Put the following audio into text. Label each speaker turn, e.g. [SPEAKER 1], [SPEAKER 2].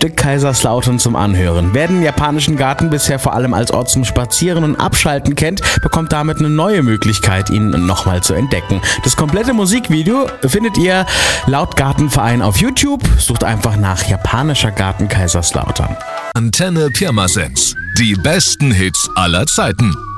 [SPEAKER 1] Stück Kaiserslautern zum Anhören. Wer den japanischen Garten bisher vor allem als Ort zum Spazieren und Abschalten kennt, bekommt damit eine neue Möglichkeit, ihn nochmal zu entdecken. Das komplette Musikvideo findet ihr laut Gartenverein auf YouTube. Sucht einfach nach japanischer Garten Kaiserslautern.
[SPEAKER 2] Antenne Pirmasens. Die besten Hits aller Zeiten.